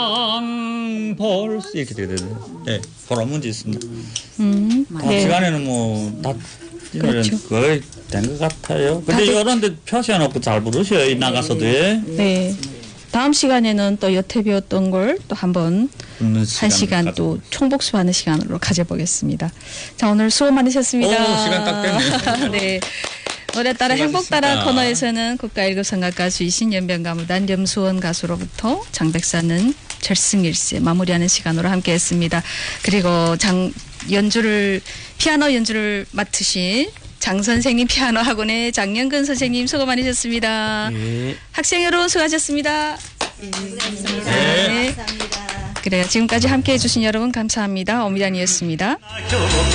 볼수 이렇게 되거든요. 네, 그런 문제 있습니다. 네. 시간에는 뭐다 그렇죠. 거의 된 것 같아요. 근데 이런데 표시해놓고 잘 부르셔요. 나가서도. 네. 다음 시간에는 또 여태 배웠던 걸 또 한번 한 시간 또 총복수하는 시간으로 가져보겠습니다. 자, 오늘 수고 많으셨습니다. 오, 시간 딱 됐네. 네. 노래 따라 행복 따라 수고하셨습니다. 코너에서는 국가일급성악 가수이신 연변가무단 염수원 가수로부터 장백사는 절승일세 마무리하는 시간으로 함께했습니다. 그리고 피아노 연주를 맡으신 장 선생님 피아노 학원의 장영근 선생님 수고 많으셨습니다. 네. 학생 여러분 수고하셨습니다. 네. 그래요. 지금까지 함께해 주신 여러분 감사합니다. 오미단이었습니다.